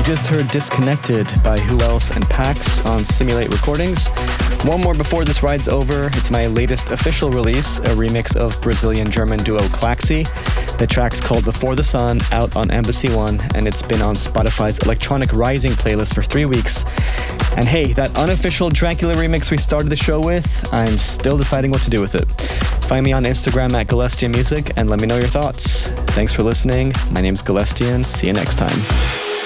Just heard Disconnected by Who Else and Pax on Simulate Recordings. One more before this ride's over. It's my latest official release, a remix of Brazilian-German duo Klaxi. The track's called Before the Sun, out on Embassy One, and it's been on Spotify's Electronic Rising playlist for 3 weeks. And hey, that unofficial Dracula remix we started the show with, I'm still deciding what to do with it. Find me on Instagram at Galestian Music and let me know your thoughts. Thanks for listening. My name's Galestian. See you next time.